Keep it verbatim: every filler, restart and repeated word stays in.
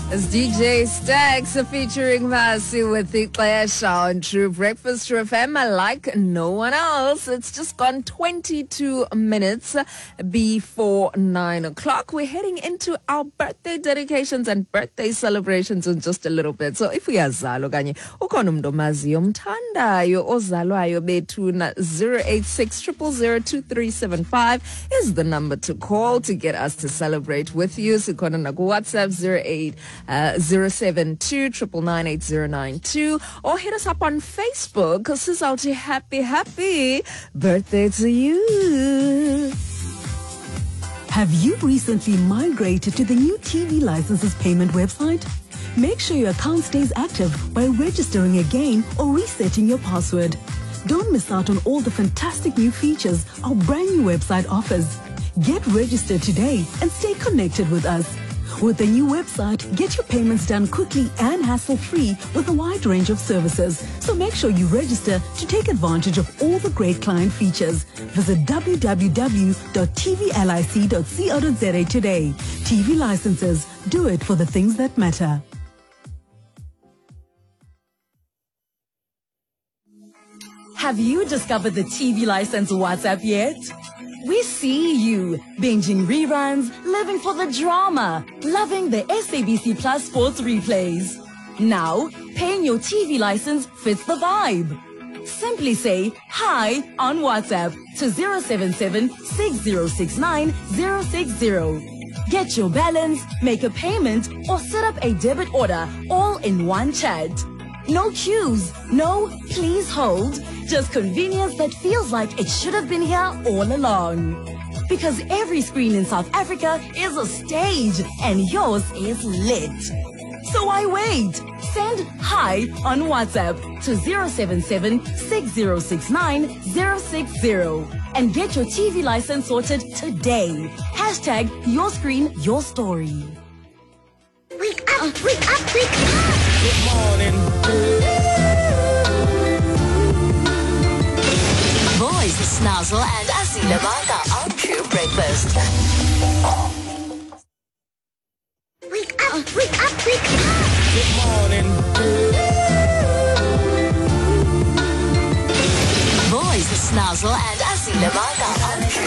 It's D J Stax featuring Masi with the Clash on True Breakfast True F M like no one else. It's just gone twenty-two minutes before nine o'clock. We're heading into our birthday dedications and birthday celebrations in just a little bit. So if we are zalo kanye ukhona umuntu omaziyo umthandayo ozalwayo bethu na zero eight six zero zero zero two three seven five is the number to call to get us to celebrate with you. Sikhona na ku WhatsApp zero eight zero seven two nine nine eight zero nine two or hit us up on Facebook because it's out here. Happy, happy birthday to you. Have you recently migrated to the new T V licenses payment website? Make sure your account stays active by registering again or resetting your password. Don't miss out on all the fantastic new features our brand new website offers. Get registered today and stay connected with us. With the new website, get your payments done quickly and hassle-free with a wide range of services. So make sure you register to take advantage of all the great client features. Visit w w w dot t v lic dot co dot z a today. T V licenses. Do it for the things that matter. Have you discovered the T V license WhatsApp yet? We see you, binging reruns, living for the drama, loving the S A B C Plus sports replays. Now, paying your T V license fits the vibe. Simply say hi on WhatsApp to zero seven seven six zero six nine zero six zero. Get your balance, make a payment, or set up a debit order all in one chat. No queues, no please hold, just convenience that feels like it should have been here all along. Because every screen in South Africa is a stage and yours is lit. So why wait? Send hi on WhatsApp to zero seven seven six zero six nine zero six zero and get your T V license sorted today. Hashtag your screen, your story. Wake up, wake up, wake up! Good morning. Boys, Snazzle and Asila Bata on True Breakfast. Wake up, wake up, wake up! Good morning. Boys, Snazzle and Asila Bata on